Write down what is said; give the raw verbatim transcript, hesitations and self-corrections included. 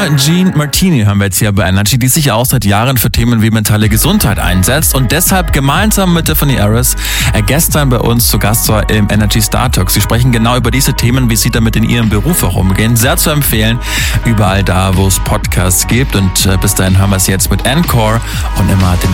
Sarah Jean Martini hören wir jetzt hier bei Energy, die sich auch seit Jahren für Themen wie mentale Gesundheit einsetzt und deshalb gemeinsam mit Tiffany Harris gestern bei uns zu Gast war im Energy Star Talk. Sie sprechen genau über diese Themen, wie sie damit in ihrem Beruf auch umgehen. Sehr zu empfehlen, überall da, wo es Podcasts gibt. Und bis dahin hören wir es jetzt mit Encore und immer den